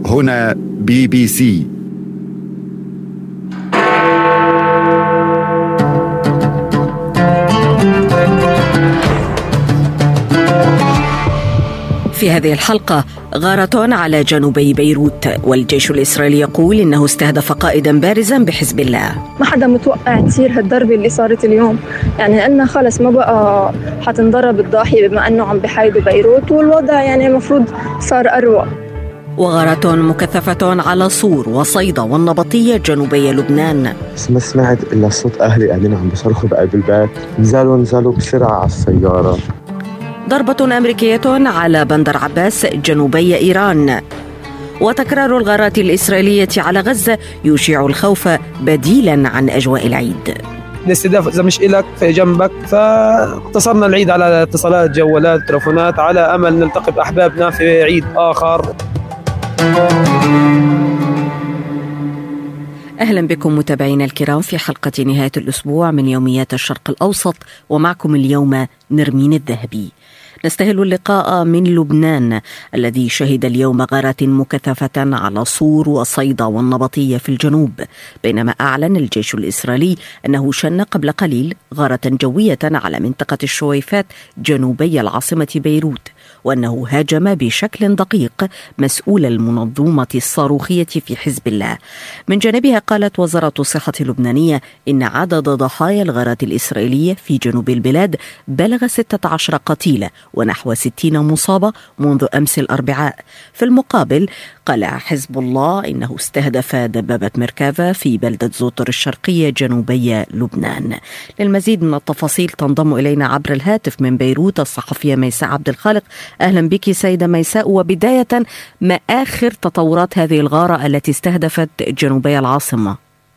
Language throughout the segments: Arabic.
هنا BBC. في هذه الحلقة غارة على جنوبي بيروت، والجيش الإسرائيلي يقول إنه استهدف قائدا بارزا بحزب الله. ما حدا متوقع تصير هالضربة اللي صارت اليوم، يعني لأنه خلص ما بقى حتنضرب الضاحية بما أنه عم بحايدوا بيروت، والوضع يعني المفروض صار أروع. وغارات مكثفة على صور وصيدا والنبطية جنوبي لبنان. ما سمعت إلا صوت أهلي قاعدين عم بيصرخوا بقلب البيت، نزلوا بسرعة على السيارة. ضربة أمريكية على بندر عباس جنوبي إيران. وتكرار الغارات الإسرائيلية على غزة يشيع الخوف بديلا عن أجواء العيد. الاستهداف إذا مش إلك في جنبك، فاقتصرنا العيد على اتصالات، جوالات، تلفونات، على أمل نلتقي بأحبابنا في عيد آخر. أهلا بكم متابعينا الكرام في حلقة نهاية الأسبوع من يوميات الشرق الأوسط، ومعكم اليوم نرمين الذهبي. نستهل اللقاء من لبنان الذي شهد اليوم غارات مكثفة على صور وصيدا والنبطية في الجنوب، بينما أعلن الجيش الإسرائيلي أنه شن قبل قليل غارة جوية على منطقة الشويفات جنوبي العاصمة بيروت، وأنه هاجم بشكل دقيق مسؤول المنظومة الصاروخية في حزب الله. من جانبها قالت وزارة الصحة اللبنانية إن عدد ضحايا الغارات الإسرائيلية في جنوب البلاد بلغ 16 قتيلة ونحو 60 مصابة منذ أمس الأربعاء. في المقابل قال حزب الله إنه استهدف دبابة ميركافا في بلدة زوطر الشرقية جنوبي لبنان. للمزيد من التفاصيل تنضم إلينا عبر الهاتف من بيروت الصحفية ميساء عبد الخالق. أهلا بك سيدة ميساء، وبداية ما آخر تطورات هذه الغارة التي استهدفت جنوبي العاصمة؟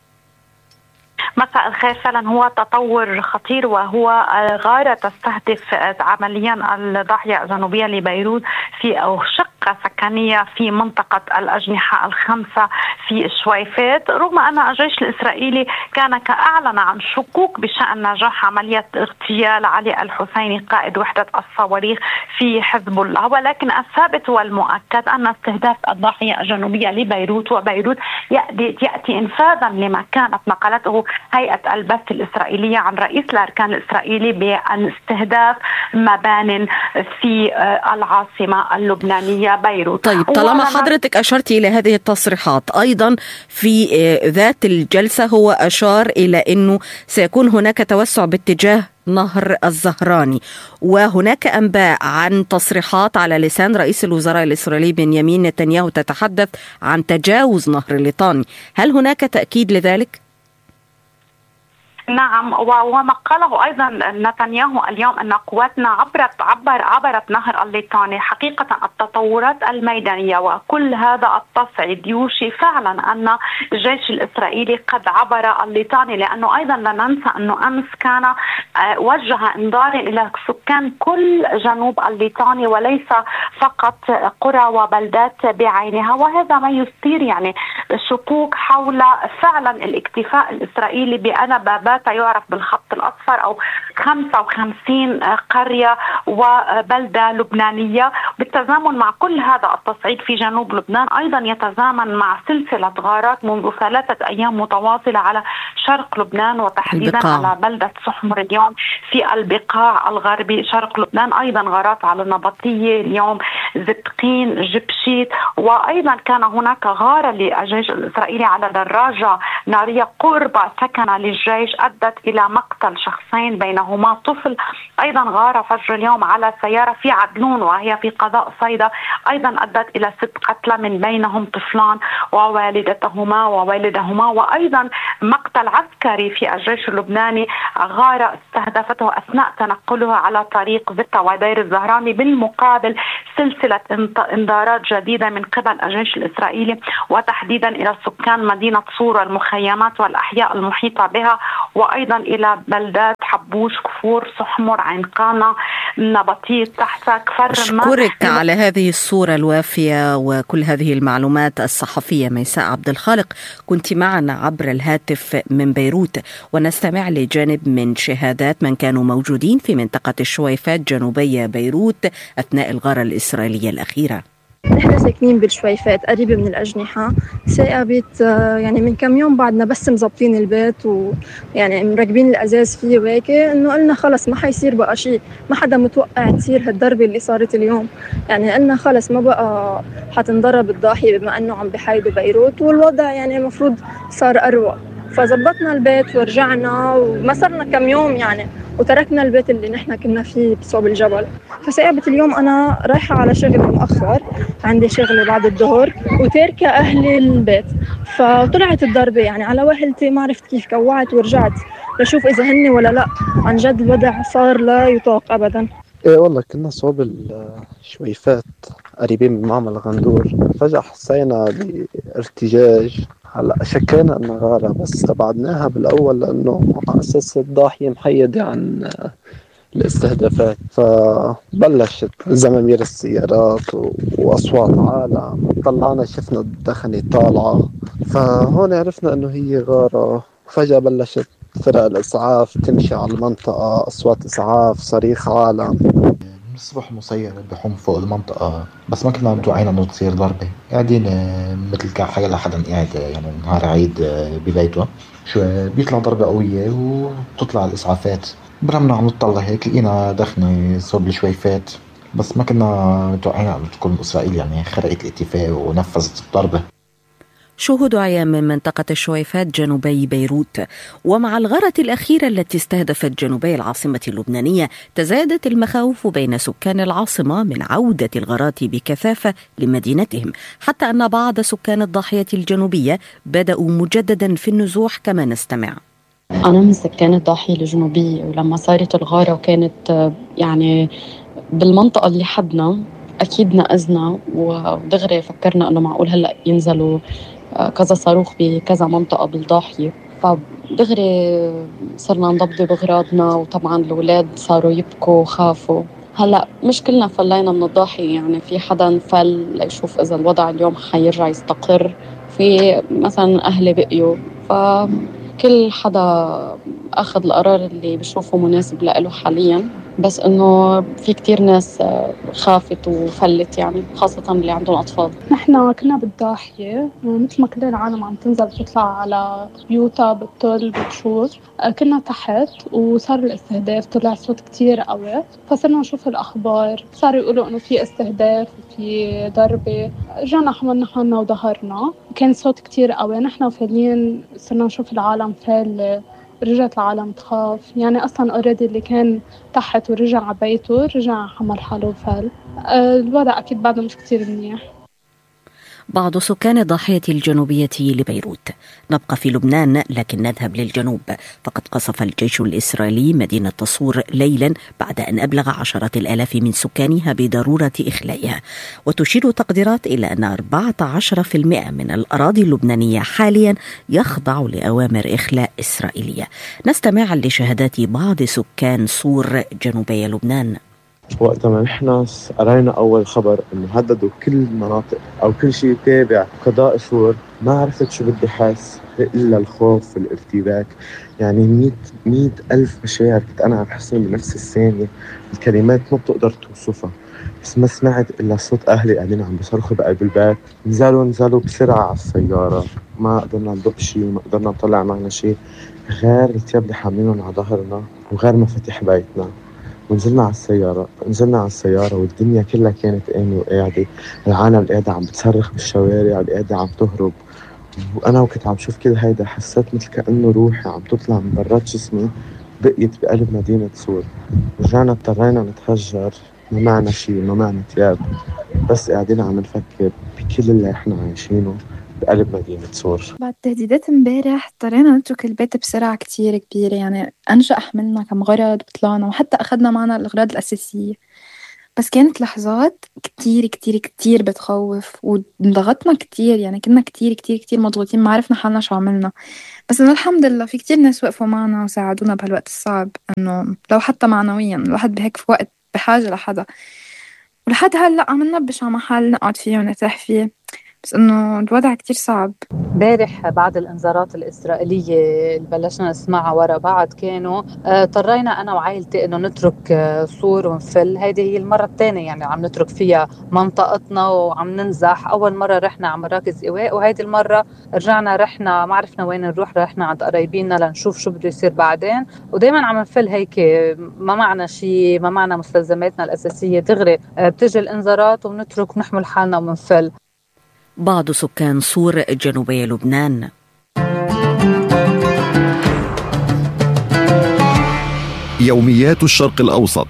مساء الخير. فعلا هو تطور خطير، وهو غارة تستهدف عمليا الضاحية الجنوبية لبيروت في شقة سكنية في منطقة الأجنحة الخمسة في الشويفات، رغم أن الجيش الإسرائيلي كان أعلن عن شكوك بشأن نجاح عملية اغتيال علي الحسيني قائد وحدة الصواريخ في حزب الله. ولكن الثابت والمؤكد أن استهداف الضاحية الجنوبية لبيروت وبيروت يأتي إنفاذا لما كانت نقلته هيئة البث الإسرائيلية عن رئيس الأركان الإسرائيلي بأن استهداف مبان في العاصمة اللبنانية بيروت. طيب، طالما حضرتك أشرت إلى هذه التصريحات، أيضا في ذات الجلسة هو أشار إلى أنه سيكون هناك توسع باتجاه نهر الزهراني، وهناك أنباء عن تصريحات على لسان رئيس الوزراء الإسرائيلي بنيامين نتنياهو تتحدث عن تجاوز نهر الليطاني. هل هناك تأكيد لذلك؟ نعم، وما قاله أيضا نتنياهو اليوم أن قواتنا عبرت نهر الليطاني. حقيقة التطورات الميدانية وكل هذا التصعيد يوشي فعلا أن الجيش الإسرائيلي قد عبر الليطاني، لأنه أيضا لا ننسى أنه أمس كان وجه انذار إلى سكان كل جنوب الليطاني وليس فقط قرى وبلدات بعينها، وهذا ما يثير يعني شكوك حول فعلا الاكتفاء الإسرائيلي بأن بابات يعرف بالخط الأصفر أو 55 قرية وبلدة لبنانية. بالتزامن مع كل هذا التصعيد في جنوب لبنان، أيضا يتزامن مع سلسلة غارات منذ 3 أيام متواصلة على شرق لبنان، وتحديدا على بلدة سحمر اليوم في البقاع الغربي شرق لبنان. أيضا غارات على النبطية اليوم، زبقين، جبشيت. وأيضا كان هناك غارة للجيش الإسرائيلي على دراجة نارية قرب سكن للجيش أدت إلى مقتل شخصين بينهما طفل. أيضا غارة فجر اليوم على سيارة في عدنون وهي في قضاء صيدا، أيضا أدت إلى 6 قتلى من بينهم طفلان ووالدهما. وأيضا مقتل عسكري في الجيش اللبناني، غارة استهدفته أثناء تنقله على طريق زتا ودير الزهراني. بالمقابل سلسلة انذارات جديدة من قبل الجيش الإسرائيلي، وتحديدا إلى سكان مدينة صور المخيمات والأحياء المحيطة بها، وأيضا إلى بلدات حبوش، كفور، سحمر، عين قانا، نبطية، تحسا، كفر. أشكرك على هذه الصورة الوافية وكل هذه المعلومات. الصحفية ميساء عبد الخالق كنت معنا عبر الهاتف من بيروت، ونستمع لجانب من شهادات من كانوا موجودين في منطقة الشويفات جنوبي بيروت أثناء الغارة الإسرائيلية الأخيرة. نحن ساكنين بالشويفات قريبة من الأجنحة. ثاقبت يعني من كم يوم بعدنا بس مزبطين البيت ويعني مركبين الأزاز فيه وهيك، إنه قلنا خلص ما حيصير بقى شيء، ما حدا متوقع تصير هالضربة اللي صارت اليوم. يعني قلنا خلص ما بقى حتنضرب الضاحية بما إنه عم بحايدوا بيروت، والوضع يعني المفروض صار أروق. فزبطنا البيت ورجعنا وما صرنا كم يوم يعني، وتركنا البيت اللي نحن كنا فيه بصوب الجبل. فثاقبت اليوم أنا رايحة على شغل مؤخر، عندي شغل بعد الظهر وتاركة أهلي البيت، فطلعت الضربة يعني على وهلتي، ما عرفت كيف كوعت ورجعت لشوف إذا هني ولا لا. عن جد الوضع صار لا يطاق أبدا. ايه والله كنا صوب الشويفات قريبين من معمل غندور، فجأة حسينا بارتجاج. هلا شكينا انها غارة بس استبعدناها بالاول لانه على اساس الضاحية محيدة عن الاستهدافات، فبلشت زمامير السيارات واصوات عالم. طلعنا شفنا الدخنة طالعة، فهون عرفنا انه هي غارة. فجأة بلشت فرق الإسعاف تمشي على المنطقة، أصوات إسعاف، صريخ عالم. من الصبح مسير بحوم فوق المنطقة، بس ما كنا متوقعين انه تصير ضربة. قاعدين مثل حاجة حدا قاعد يعني نهار عيد ببيته، شو بيطلع ضربة قوية وبتطلع الإسعافات. برمنا عم نطلع هيك لقينا دخنة صوب الشويفات، بس ما كنا متوقعين انه تكون إسرائيل يعني خرقت الاتفاق ونفذت الضربة. شهود عيان من منطقة الشويفات جنوبي بيروت. ومع الغارة الأخيرة التي استهدفت جنوبي العاصمة اللبنانية، تزايدت المخاوف بين سكان العاصمة من عودة الغارات بكثافة لمدينتهم، حتى أن بعض سكان الضاحية الجنوبية بدأوا مجددا في النزوح كما نستمع. أنا من سكان الضاحية الجنوبية، ولما صارت الغارة وكانت يعني بالمنطقة اللي حدنا أكيد نقزنا، ودغري فكرنا أنه معقول هلأ ينزلوا كذا صاروخ بكذا منطقة بالضاحية، فدغري صرنا نضبط بغراضنا، وطبعا الأولاد صاروا يبكوا وخافوا. هلأ مش كلنا فلينا من الضاحية، يعني في حدا فل ليشوف إذا الوضع اليوم حيرجع يستقر، في مثلا أهلي بقيوا، فكل حدا أخذ القرار اللي بشوفه مناسب لإله حاليا. بس إنه في كتير ناس خافت وفلت، يعني خاصة اللي عندهم أطفال. نحن كنا بالضاحية مثل ما كل العالم عم تنزل تطلع على بيوتا بالطل بتشور، كنا تحت وصار الاستهداف، طلع صوت كتير قوي، فصرنا نشوف الأخبار، صاروا يقولوا إنه في استهداف وفي ضربة. رجعنا حملنا حالنا وظهرنا، كان صوت كتير قوي، نحن فالين صرنا نشوف العالم فال، رجعت العالم تخاف. يعني أصلاً أوريدي اللي كان تحت ورجع على بيته رجع حمل حاله وفال. الوضع أكيد بعده مش كتير منيح. بعض سكان الضاحية الجنوبية لبيروت. نبقى في لبنان لكن نذهب للجنوب، فقد قصف الجيش الإسرائيلي مدينة صور ليلا بعد أن أبلغ عشرات الآلاف من سكانها بضرورة إخلائها. وتشير تقديرات إلى أن 14% من الأراضي اللبنانية حاليا يخضع لأوامر إخلاء إسرائيلية. نستمع لشهادات بعض سكان صور جنوبي لبنان. وقت ما نحن قرينا أول خبر إنه هددوا كل المناطق أو كل شيء تابع قضاء صور، ما عرفت شو بدي حاس إلا الخوف والارتباك. يعني 100 ألف مشاعر كنت أنا عم حسهم بنفس الثانية، الكلمات ما بتقدر توصفها. بس ما سمعت إلا صوت أهلي قاعدين عم بيصرخوا بقلب البيت، نزلوا بسرعة على السيارة. ما قدرنا ندق شيء وما قدرنا نطلع معنا شيء غير الثياب اللي حاملينهم على ظهرنا وغير مفاتيح بيتنا. ونزلنا على السيارة والدنيا كلها كانت قايمة وقاعدة، العالم قاعدة عم بتصرخ بالشوارع، قاعدة عم تهرب. وأنا وكنت عم شوف كل هيدا حسيت مثل كأنه روحي عم تطلع من برات جسمي، بقيت بقلب مدينة صور. رجعنا اضطرينا نتهجر، ما معنا شي، ما معنا تياب، بس قاعدين عم نفكر بكل اللي احنا عايشينه بقلب مدينة صور. بعد تهديدات امبارح اضطرينا نترك البيت بسرعة كتير كبيرة، يعني أنجأ حملنا كم غرض وطلعنا، وحتى أخذنا معنا الأغراض الأساسية. بس كانت لحظات كتير كتير كتير بتخوف، وضغطنا كتير، يعني كنا كتير كتير كتير مضغوطين، ما عرفنا حالنا شو عملنا. بس إنه الحمد لله في كتير ناس وقفوا معنا وساعدونا بهالوقت الصعب، إنه لو حتى معنويا الواحد بهيك في وقت بحاجة لحدا. ولحد هلأ عم ننبش على محل نقعد فيه ونرتاح فيه. بس إنه الوضع كتير صعب. امبارح بعد الانذارات الإسرائيلية اللي بلشنا نسمعها ورا بعض كانوا اضطرينا أنا وعائلتي إنه نترك صور ونفل. هيدي هي المرة الثانية يعني عم نترك فيها منطقتنا وعم ننزح. أول مرة رحنا على مراكز إيواء، وهيدي المرة رحنا ما عرفنا وين نروح، رحنا عند قرايبينا لنشوف شو بده يصير بعدين. ودايما عم نفل هيك، ما معنا شيء، ما معنا مستلزماتنا الأساسية، دغري بتجي الانذارات ونترك ونحمل حالنا ومنفل. بعض سكان صور جنوبي لبنان. يوميات الشرق الأوسط.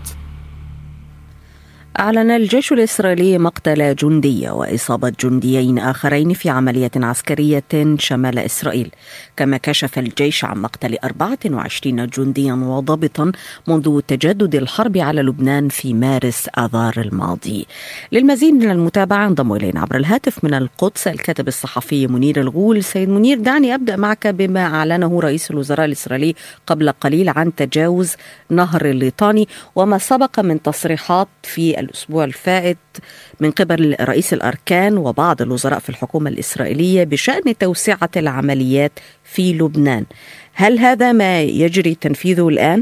أعلن الجيش الإسرائيلي مقتل جندي وإصابة جنديين آخرين في عملية عسكرية شمال إسرائيل، كما كشف الجيش عن مقتل 24 جنديا وضابطا منذ تجدد الحرب على لبنان في مارس آذار الماضي. للمزيد من المتابعة انضم إلينا عبر الهاتف من القدس الكاتب الصحفي منير الغول. سيد منير، دعني أبدأ معك بما أعلنه رئيس الوزراء الإسرائيلي قبل قليل عن تجاوز نهر الليطاني وما سبق من تصريحات في الأسبوع الفائت من قبل رئيس الأركان وبعض الوزراء في الحكومة الإسرائيلية بشأن توسعة العمليات في لبنان. هل هذا ما يجري تنفيذه الآن؟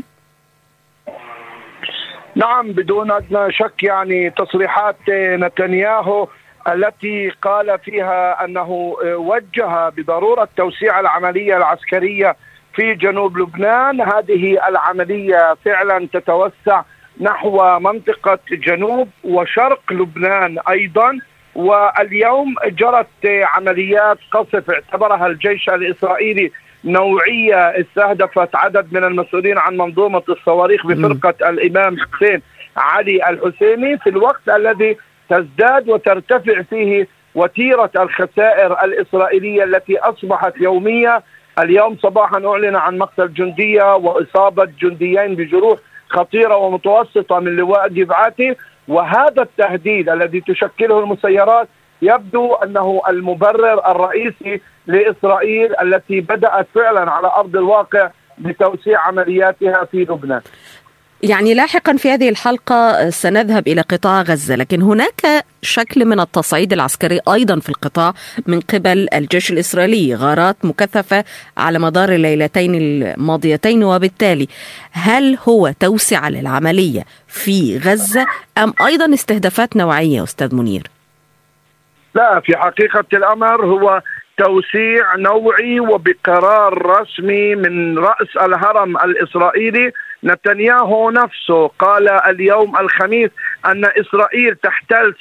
نعم، بدون أدنى شك. يعني تصريحات نتنياهو التي قال فيها أنه وجه بضرورة توسيع العملية العسكرية في جنوب لبنان، هذه العملية فعلا تتوسع نحو منطقة جنوب وشرق لبنان أيضا. واليوم جرت عمليات قصف اعتبرها الجيش الإسرائيلي نوعية، استهدفت عدد من المسؤولين عن منظومة الصواريخ بفرقة الإمام حسين علي الحسيني، في الوقت الذي تزداد وترتفع فيه وتيرة الخسائر الإسرائيلية التي أصبحت يومية. اليوم صباحا أعلن عن مقتل جندية وإصابة جنديين بجروح خطيرة ومتوسطة من لواء جبعاتي. وهذا التهديد الذي تشكله المسيرات يبدو أنه المبرر الرئيسي لإسرائيل التي بدأت فعلا على أرض الواقع بتوسيع عملياتها في لبنان. يعني لاحقا في هذه الحلقة سنذهب إلى قطاع غزة، لكن هناك شكل من التصعيد العسكري أيضا في القطاع من قبل الجيش الإسرائيلي، غارات مكثفة على مدار الليلتين الماضيتين. وبالتالي هل هو توسعة للعملية في غزة أم أيضا استهدافات نوعية أستاذ منير؟ لا، في حقيقة الأمر هو توسيع نوعي وبقرار رسمي من رأس الهرم الإسرائيلي. نتنياهو نفسه قال اليوم الخميس أن إسرائيل تحتل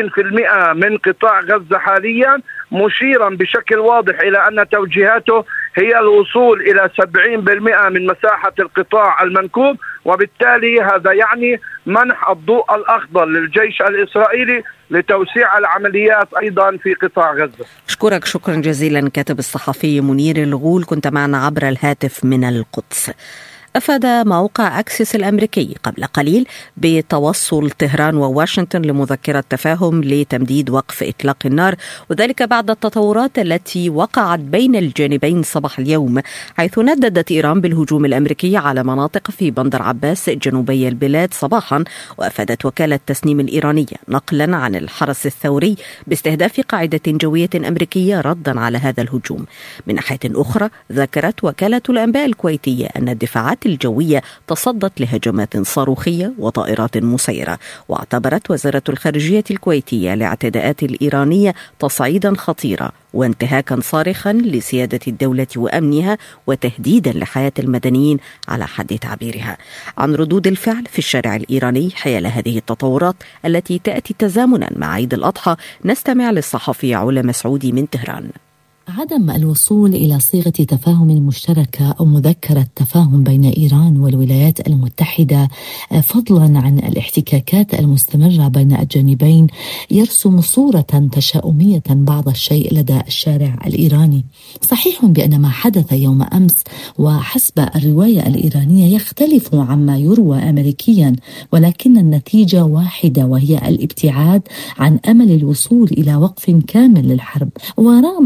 60% من قطاع غزة حاليا، مشيرا بشكل واضح إلى أن توجيهاته هي الوصول إلى 70% من مساحة القطاع المنكوب، وبالتالي هذا يعني منح الضوء الأخضر للجيش الإسرائيلي لتوسيع العمليات أيضا في قطاع غزة. أشكرك شكرا جزيلا كاتب الصحفي منير الغول، كنت معنا عبر الهاتف من القدس. أفاد موقع أكسيس الأمريكي قبل قليل بتوصل طهران وواشنطن لمذكرة تفاهم لتمديد وقف إطلاق النار، وذلك بعد التطورات التي وقعت بين الجانبين صباح اليوم، حيث نددت إيران بالهجوم الأمريكي على مناطق في بندر عباس جنوبي البلاد صباحا. وأفادت وكالة تسنيم الإيرانية نقلا عن الحرس الثوري باستهداف قاعدة جوية أمريكية ردا على هذا الهجوم. من ناحية أخرى، ذكرت وكالة الأنباء الكويتية أن الدفاعات الجوية تصدت لهجمات صاروخية وطائرات مسيرة. واعتبرت وزارة الخارجية الكويتية الاعتداءات الإيرانية تصعيدا خطيرا وانتهاكا صارخا لسيادة الدولة وأمنها وتهديدا لحياة المدنيين على حد تعبيرها. عن ردود الفعل في الشارع الإيراني حيال هذه التطورات التي تأتي تزامنا مع عيد الأضحى، نستمع للصحفي علا مسعودي من طهران. عدم الوصول إلى صيغة تفاهم مشتركة أو مذكرة تفاهم بين إيران والولايات المتحدة، فضلا عن الاحتكاكات المستمرة بين الجانبين، يرسم صورة تشاؤمية بعض الشيء لدى الشارع الإيراني. صحيح بأن ما حدث يوم أمس وحسب الرواية الإيرانية يختلف عما يروى أمريكيا، ولكن النتيجة واحدة، وهي الابتعاد عن أمل الوصول إلى وقف كامل للحرب. ورغم أننا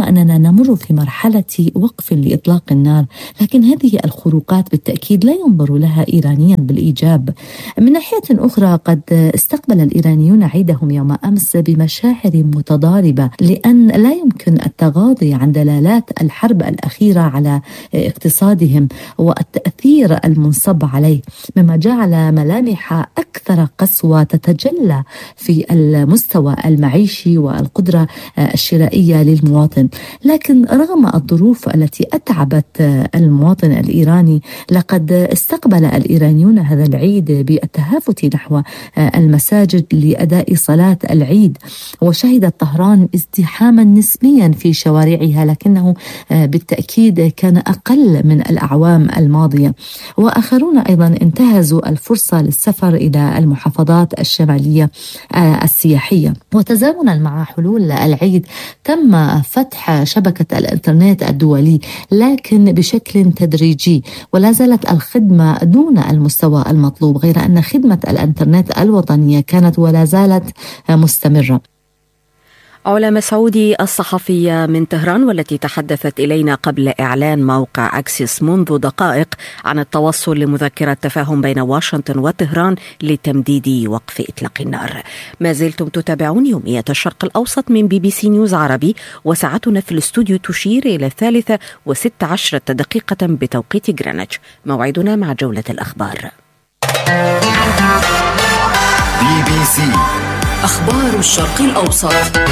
نمر في مرحلة وقف لإطلاق النار، لكن هذه الخروقات بالتأكيد لا ينظر لها إيرانيا بالإيجاب. من ناحية أخرى قد استقبل الإيرانيون عيدهم يوم أمس بمشاعر متضاربة، لأن لا يمكن التغاضي عن دلالات الحرب الأخيرة على اقتصادهم والتأثير المنصب عليه، مما جعل ملامح أكثر قسوة تتجلى في المستوى المعيشي والقدرة الشرائية للمواطن. لكن رغم الظروف التي أتعبت المواطن الإيراني، لقد استقبل الإيرانيون هذا العيد بالتهافت نحو المساجد لأداء صلاة العيد، وشهدت طهران ازدحاما نسبيا في شوارعها، لكنه بالتأكيد كان أقل من الأعوام الماضية. وآخرون أيضا انتهزوا الفرصة للسفر إلى المحافظات الشمالية السياحية. وتزامنا مع حلول العيد تم فتح شبكة الإنترنت الدولي، لكن بشكل تدريجي، ولا زالت الخدمة دون المستوى المطلوب، غير أن خدمة الإنترنت الوطنية كانت ولا زالت مستمرة. علا مسعودي الصحفية من طهران، والتي تحدثت إلينا قبل إعلان موقع أكسيس منذ دقائق عن التوصل لمذكرة تفاهم بين واشنطن وطهران لتمديد وقف إطلاق النار. ما زلتم تتابعون يومية الشرق الأوسط من BBC نيوز عربي، وساعتنا في الاستوديو تشير إلى 3:16 بتوقيت غرينتش. موعدنا مع جولة الأخبار. BBC أخبار الشرق الأوسط.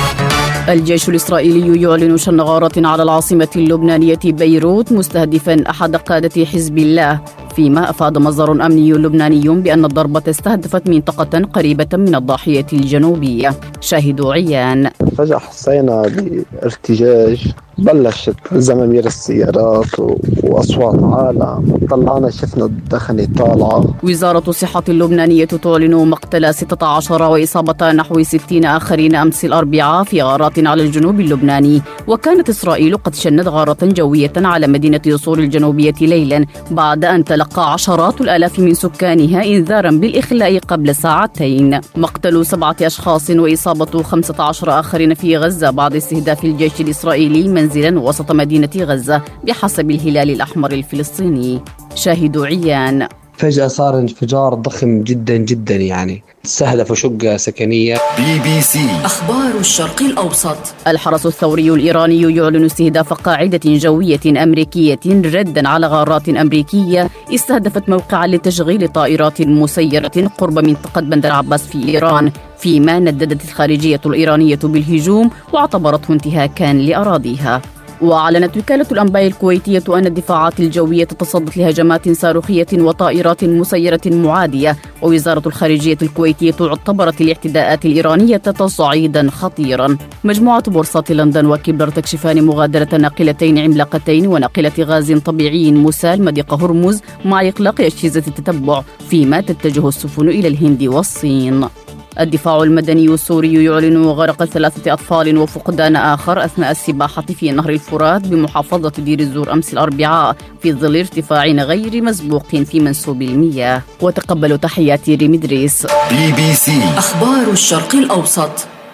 الجيش الإسرائيلي يعلن شن غارات على العاصمة اللبنانية بيروت مستهدفا أحد قادة حزب الله، فيما أفاد مصدر أمني لبناني بأن الضربة استهدفت منطقة قريبة من الضاحية الجنوبية. شاهدوا عيان. فجأة حسينا بارتجاج، بلشت زمامير السيارات وأصوات عالم، طلعنا شفنا الدخنة طالعة. وزارة الصحة اللبنانية تعلن مقتل 16 وإصابة نحو 60 آخرين أمس الأربعاء في غارات على الجنوب اللبناني. وكانت إسرائيل قد شنت غارة جوية على مدينة يصور الجنوبية ليلا بعد أن تلقى عشرات الآلاف من سكانها إنذارا بالإخلاء قبل ساعتين. مقتل 7 أشخاص وإصابة 15 آخرين في غزة بعد استهداف الجيش الإسرائيلي منزلا وسط مدينة غزة بحسب الهلال الأحمر الفلسطيني. شاهدوا عيان. فجأة صار انفجار ضخم جدا جدا، يعني استهدف شقة سكنية. BBC أخبار الشرق الأوسط. الحرس الثوري الإيراني يعلن استهداف قاعدة جوية أمريكية ردا على غارات أمريكية استهدفت موقعا لتشغيل طائرات مسيرة قرب منطقة بندر عباس في إيران، فيما نددت الخارجية الإيرانية بالهجوم واعتبرته انتهاكا لأراضيها. وأعلنت وكالة الأنباء الكويتية أن الدفاعات الجوية تصدت لهجمات صاروخية وطائرات مسيرة معادية. ووزارة الخارجية الكويتية اعتبرت الاعتداءات الإيرانية تصعيدا خطيرا. مجموعة بورصات لندن وكبر تكشفان مغادرة ناقلتين عملاقتين وناقلة غاز طبيعي مسال مضيق هرمز مع إغلاق أجهزة التتبع، فيما تتجه السفن إلى الهند والصين. الدفاع المدني السوري يعلن غرق 3 أطفال وفقدان آخر أثناء السباحة في نهر الفرات بمحافظة دير الزور أمس الأربعاء، في ظل ارتفاع غير مسبوق في منسوب المياه. وتقبلوا تحيات ريم إدريس. BBC أخبار الشرق الأوسط.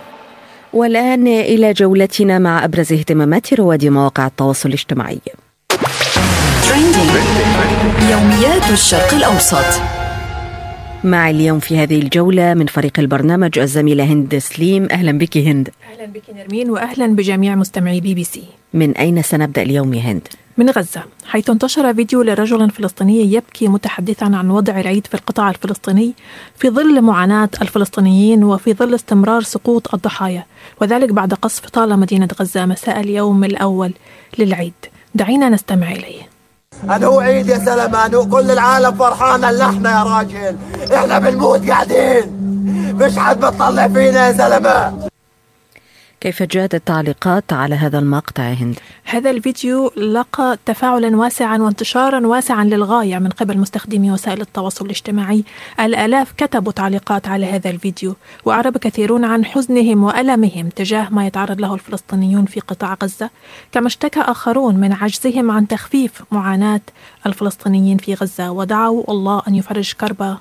والآن إلى جولتنا مع أبرز اهتمامات رواد مواقع التواصل الاجتماعي. يوميات الشرق الأوسط. مع اليوم في هذه الجولة من فريق البرنامج الزميلة هند سليم. أهلا بك هند. أهلا بك نرمين، وأهلا بجميع مستمعي BBC. من أين سنبدأ اليوم يا هند؟ من غزة، حيث انتشر فيديو لرجل فلسطيني يبكي متحدثا عن وضع العيد في القطاع الفلسطيني في ظل معاناة الفلسطينيين وفي ظل استمرار سقوط الضحايا، وذلك بعد قصف طال مدينة غزة مساء اليوم الأول للعيد. دعينا نستمع إليه. هذا هو عيد يا سلمان، وكل العالم فرحانة اللي احنا يا راجل، احنا بالموت قاعدين، مش حد بتطلع فينا يا سلمان. كيف جاءت التعليقات على هذا المقطع يا هند؟ هذا الفيديو لقى تفاعلا واسعا وانتشارا واسعا للغاية من قبل مستخدمي وسائل التواصل الاجتماعي. الآلاف كتبوا تعليقات على هذا الفيديو، وأعرب كثيرون عن حزنهم وألمهم تجاه ما يتعرض له الفلسطينيون في قطاع غزة، كما اشتكى آخرون من عجزهم عن تخفيف معاناة الفلسطينيين في غزة، ودعوا الله أن يفرج كرب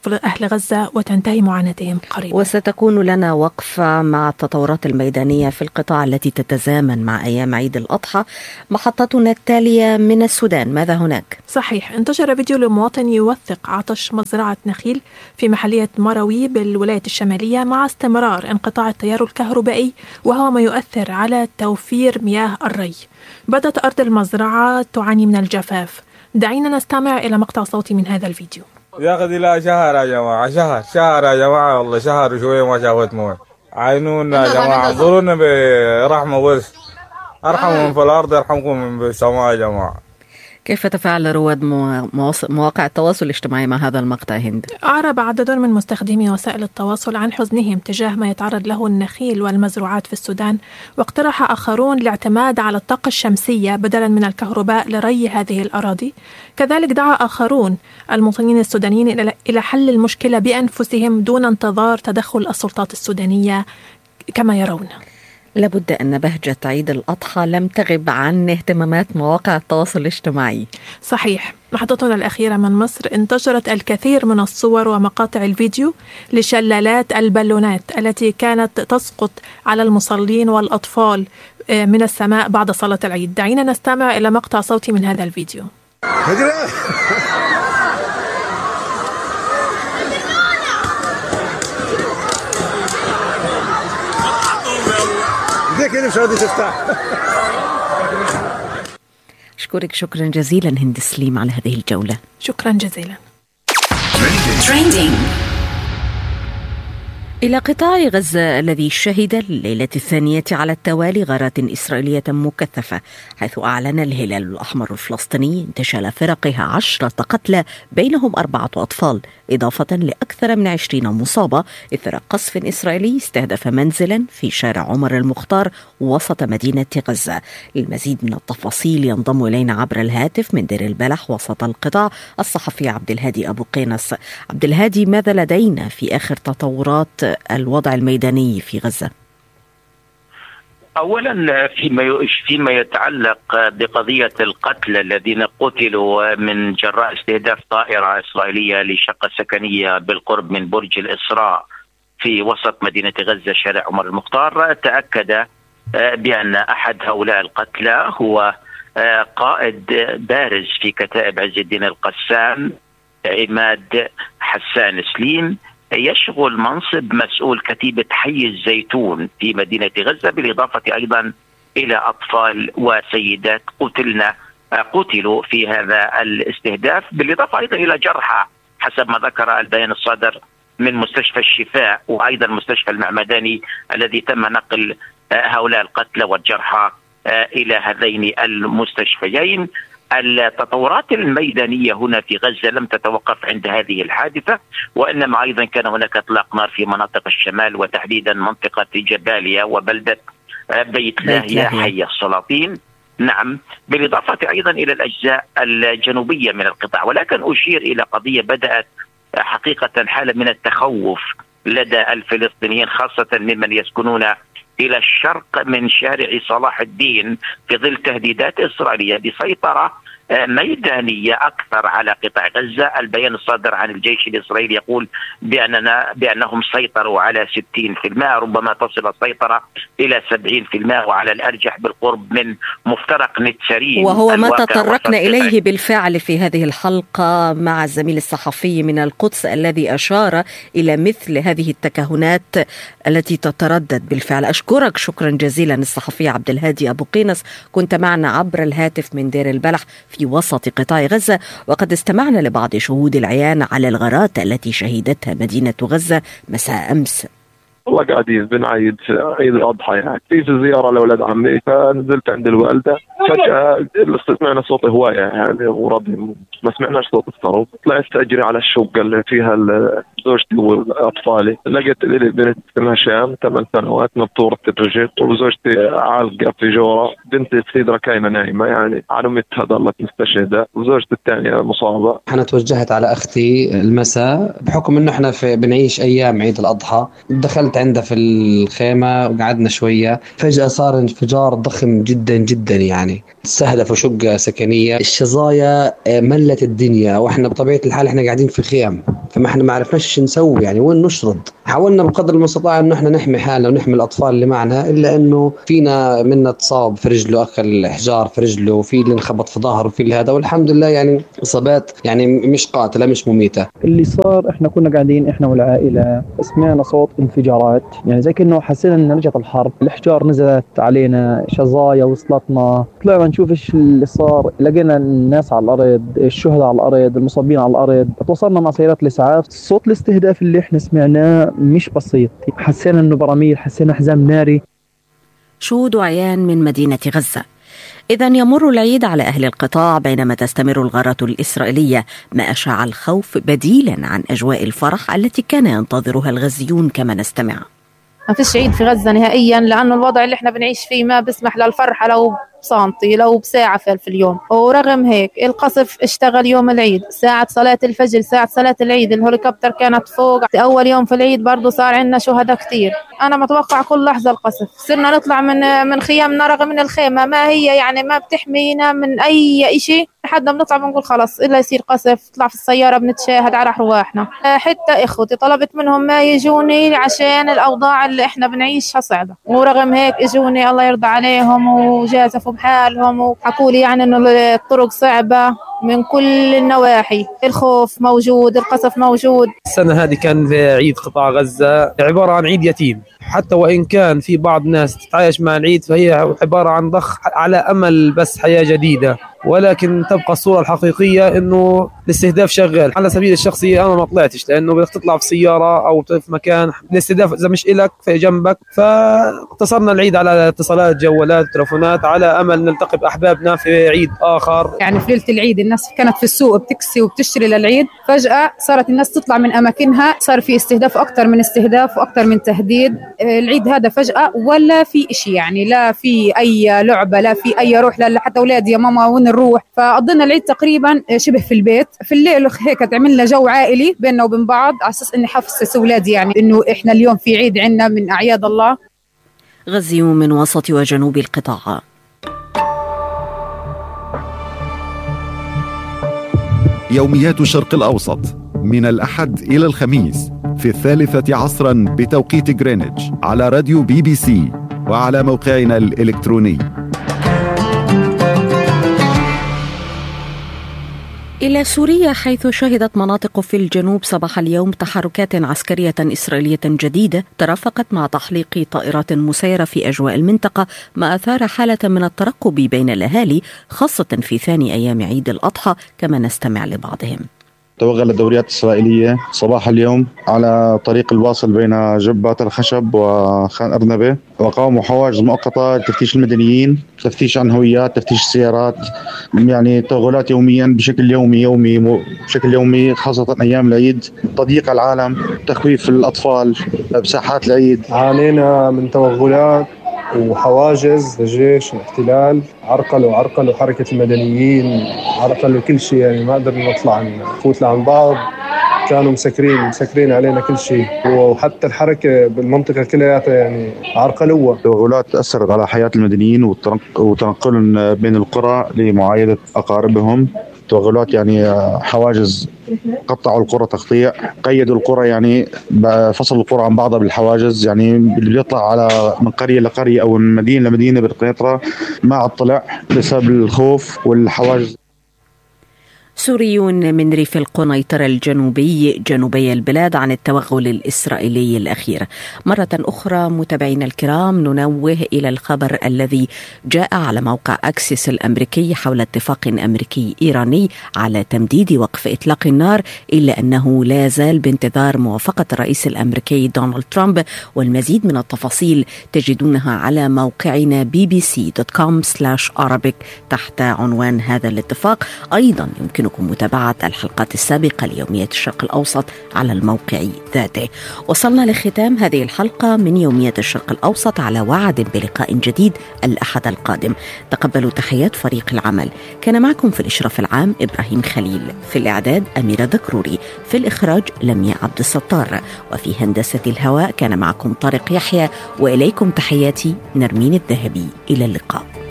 أهل غزة وتنتهي معاناتهم قريبا. وستكون لنا وقفة مع التطورات الميدانية في القطاع التي تتزامن مع أيام عيد الأضحى. محطتنا التالية من السودان، ماذا هناك؟ صحيح، انتشر فيديو لمواطن يوثق عطش مزرعة نخيل في محلية مروي بالولاية الشمالية مع استمرار انقطاع التيار الكهربائي، وهو ما يؤثر على توفير مياه الري. بدت أرض المزرعة تعاني من الجفاف. دعينا نستمع إلى مقطع صوتي من هذا الفيديو. يا أخي لا، شهر يا جماعة، شهر يا جماعة، والله شهر وشوية ما شافت مويه. عينونا يا جماعة، انظرونا برحمة بس. أرحموا من في الأرض يرحمكم من بالسماء يا جماعة. كيف تفاعل رواد مواقع التواصل الاجتماعي مع هذا المقطع هند؟ أعرب عدد من مستخدمي وسائل التواصل عن حزنهم تجاه ما يتعرض له النخيل والمزروعات في السودان، واقترح آخرون الاعتماد على الطاقة الشمسية بدلا من الكهرباء لري هذه الأراضي. كذلك دعا آخرون المواطنين السودانيين إلى حل المشكلة بأنفسهم دون انتظار تدخل السلطات السودانية كما يرون. لابد أن بهجة عيد الأضحى لم تغب عن اهتمامات مواقع التواصل الاجتماعي. صحيح، محطتنا الأخيرة من مصر انتشرت الكثير من الصور ومقاطع الفيديو لشلالات البالونات التي كانت تسقط على المصلين والأطفال من السماء بعد صلاة العيد. دعينا نستمع إلى مقطع صوتي من هذا الفيديو. أشكرك شكرا جزيلا هند سليم على هذه الجولة. شكرا جزيلا. إلى قطاع غزة الذي شهد الليلة الثانية على التوالي غارات إسرائيلية مكثفة، حيث أعلن الهلال الأحمر الفلسطيني انتشال فرقها 10 قتلى بينهم 4 أطفال، إضافة لأكثر من 20 مصابة إثر قصف إسرائيلي استهدف منزلا في شارع عمر المختار وسط مدينة غزة. للمزيد من التفاصيل ينضم إلينا عبر الهاتف من دير البلح وسط القطاع الصحفي عبد الهادي أبو قينس. عبد الهادي، ماذا لدينا في آخر تطورات الوضع الميداني في غزة؟ أولا فيما يتعلق بقضية القتلى الذين قتلوا من جراء استهداف طائرة إسرائيلية لشقة سكنية بالقرب من برج الإسراء في وسط مدينة غزة شارع عمر المختار، تأكد بأن أحد هؤلاء القتلى هو قائد بارز في كتائب عز الدين القسام عماد حسان سليم، يشغل منصب مسؤول كتيبة حي الزيتون في مدينة غزة، بالإضافة أيضا إلى أطفال وسيدات قتلوا في هذا الاستهداف، بالإضافة أيضا إلى جرحى حسب ما ذكر البيان الصادر من مستشفى الشفاء وأيضا مستشفى المعمداني الذي تم نقل هؤلاء القتلى والجرحى إلى هذين المستشفيين. التطورات الميدانية هنا في غزة لم تتوقف عند هذه الحادثة، وإنما أيضا كان هناك إطلاق نار في مناطق الشمال وتحديدا منطقة جباليا وبلدة بيت لاهية حي السلاطين. نعم، بالإضافة أيضا إلى الأجزاء الجنوبية من القطاع. ولكن أشير إلى قضية بدأت حقيقة حالة من التخوف لدى الفلسطينيين، خاصة ممن يسكنون إلى الشرق من شارع صلاح الدين، في ظل تهديدات إسرائيلية بسيطرة ميدانية أكثر على قطاع غزة. البيان الصادر عن الجيش الإسرائيلي يقول بأنهم سيطروا على 60%، ربما تصل السيطرة إلى 70%، وعلى الأرجح بالقرب من مفترق نتسارين، وهو ما تطرقنا إليه بالفعل في هذه الحلقة مع الزميل الصحفي من القدس الذي أشار إلى مثل هذه التكهنات التي تتردد بالفعل. أشكرك شكرا جزيلا الصحفي عبد الهادي أبو قينس، كنت معنا عبر الهاتف من دير البلح في وسط قطاع غزة، وقد استمعنا لبعض شهود العيان على الغارات التي شهدتها مدينة غزة مساء أمس. والله قاعدين بنعيد عيد الأضحى، يعني في زيارة لأولاد عمي، فنزلت عند الوالدة، فجأة سمعنا صوت هواية يعني وردهم، ما سمعناش صوت الصاروخ. طلعت أجري على الشقة اللي فيها زوجتي وأطفالي، لقيت بنت اسمها شام 8 سنوات مبتورة الرجل، وزوجتي عالقة في جورة، بنتي السيدرة كاينة نايمة يعني على متها ضلت مستشهدة، وزوجتي الثانية مصابة. أنا توجهت على أختي المساء بحكم إنه إحنا بنعيش أيام عيد الأضحى، دخلت عندها في الخيمة وقعدنا شوية، فجأة صار انفجار ضخم جدا جدا، يعني استهدفوا شقة سكنية، الشظايا ملت الدنيا، وإحنا بطبيعة الحال إحنا قاعدين في خيام، فما احنا ما عرفناش شو نسوي يعني وين نشرد. حاولنا بقدر المستطاع انه احنا نحمي حالنا ونحمي الاطفال اللي معنا، الا انه فينا منا تصاب في رجله، اكل حجار في رجله، وفي اللي انخبط في ظهره وفي اللي هذا، والحمد لله يعني اصابات يعني مش قاتله مش مميته. اللي صار احنا كنا قاعدين احنا والعائله، سمعنا صوت انفجارات، يعني زي كأنه حسينا ان رجعت الحرب، الاحجار نزلت علينا، شظايا وصلتنا، طلعنا نشوف ايش اللي صار، لقينا الناس على الارض، الشهداء على الارض، المصابين على الارض، توصلنا مع سيارات الاسعاف. صوت الاستهداف اللي احنا سمعناه مش بسيط، حسينا انه براميل، حسينا حزام ناري. شهود وعيان من مدينة غزة. إذا يمر العيد على أهل القطاع بينما تستمر الغارة الإسرائيلية، ما أشاع الخوف بديلا عن أجواء الفرح التي كان ينتظرها الغزيون كما نستمع. ما فيش عيد في غزة نهائيا، لأنه الوضع اللي احنا بنعيش فيه ما بسمح للفرحة لو بسانتي لو بساعة في اليوم. ورغم هيك القصف اشتغل يوم العيد، ساعة صلاة الفجر، ساعة صلاة العيد، الهليكوبتر كانت فوق. أول يوم في العيد برضو صار عندنا شهداء كتير. أنا متوقع كل لحظة القصف. صرنا نطلع من خيامنا، رغم من الخيمة ما هي يعني ما بتحمينا من أي إشي، لحد ما بنطلع بنقول خلاص إلا يصير قصف، نطلع في السيارة بنتشاهد على رواحنا. حتى إخوتي طلبت منهم ما يجوني عشان الأوضاع اللي إحنا بنعيشها صعبة، ورغم هيك إجوني الله يرضى عليهم وجازفوا بحالهم وحكوا لي يعني إنه الطرق صعبة من كل النواحي، الخوف موجود، القصف موجود. السنة هذه كان في عيد قطاع غزة عبارة عن عيد يتيم، حتى وإن كان في بعض ناس تتعايش مع العيد فهي عبارة عن ضخ على أمل بس حياة جديدة، ولكن تبقى الصورة الحقيقية إنه الاستهداف شغال. على سبيل الشخصي أنا ما طلعتش، لأنه بدك تطلع في سيارة أو في مكان الاستهداف إذا مش إلك في جنبك، فاقتصرنا العيد على اتصالات جوالات تلفونات على أمل نلتقي بأحبابنا في عيد آخر. يعني في ليلة العيد الناس كانت في السوق بتكسي وبتشتري للعيد، فجأة صارت الناس تطلع من أماكنها، صار في استهداف أكتر من استهداف وأكتر من تهديد. العيد هذا فجأة ولا في إشي، يعني لا في أي لعبة، لا في أي روح، لا حتى أولادي يا ماما وين نروح. فقضينا العيد تقريبا شبه في البيت. في الليل هيك تعملنا جو عائلي بيننا وبين بعض، على أساس إني حافظ أولادي يعني إنه إحنا اليوم في عيد عنا من أعياد الله. غزيون من وسط وجنوب القطاع. يوميات الشرق الأوسط من الأحد إلى الخميس في 3 عصرا بتوقيت غرينتش على راديو BBC وعلى موقعنا الإلكتروني. إلى سوريا، حيث شهدت مناطق في الجنوب صباح اليوم تحركات عسكرية إسرائيلية جديدة ترافقت مع تحليق طائرات مسيرة في أجواء المنطقة، ما أثار حالة من الترقب بين الأهالي، خاصة في ثاني أيام عيد الأضحى، كما نستمع لبعضهم. توغلت دوريات إسرائيلية صباح اليوم على طريق الواصل بين جبات الخشب وخان أرنبة، وقاموا حواجز مؤقتة لتفتيش المدنيين، تفتيش عن هويات، تفتيش سيارات، يعني توغلات يوميا بشكل بشكل يومي خاصة أيام العيد، تضييق العالم، تخويف الأطفال بساحات العيد. عانينا من توغلات وحواجز الجيش، الاحتلال، عرقلوا حركة المدنيين، عرقلوا كل شيء، يعني ما قدرنا نفوت لعن بعض، كانوا مسكرين علينا كل شيء، وحتى الحركة بالمنطقة كلها يعني عرقلوها. توغلات تأثر على حياة المدنيين وتنقلهم بين القرى لمعايدة أقاربهم. توغلات يعني حواجز، قطعوا القرى تقطيع، قيدوا القرى، يعني فصلوا القرى عن بعضها بالحواجز، يعني اللي بيطلع على من قرية لقرية أو من مدينة لمدينة بالقنيطرة ما عاد طلع بسبب الخوف والحواجز. سوريون من ريف القنيطرة الجنوبي جنوبي البلاد عن التوغل الإسرائيلي الأخير. مرة أخرى متابعينا الكرام، ننوه إلى الخبر الذي جاء على موقع أكسيس الأمريكي حول اتفاق أمريكي إيراني على تمديد وقف إطلاق النار، إلا أنه لا زال بانتظار موافقة الرئيس الأمريكي دونالد ترامب. والمزيد من التفاصيل تجدونها على موقعنا bbc.com/Arabic تحت عنوان هذا الاتفاق. أيضا يمكنكم متابعة الحلقات السابقة ليوميات الشرق الأوسط على الموقع ذاته. وصلنا لختام هذه الحلقة من يوميات الشرق الأوسط، على وعد بلقاء جديد الأحد القادم. تقبلوا تحيات فريق العمل. كان معكم في الإشراف العام إبراهيم خليل، في الإعداد أميرة ذكروري، في الإخراج لمياء عبد الستار، وفي هندسة الهواء كان معكم طارق يحيى، وإليكم تحياتي نرمين الذهبي. إلى اللقاء.